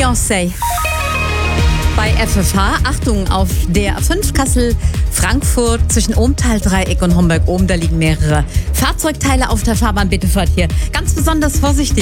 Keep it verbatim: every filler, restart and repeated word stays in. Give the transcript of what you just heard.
Beyoncé. Bei F F H, Achtung, auf der A fünf Kassel-Frankfurt zwischen Ohmtal-Dreieck und Homburg-Ohm, da liegen mehrere Fahrzeugteile auf der Fahrbahn. Bitte fahrt hier ganz besonders vorsichtig.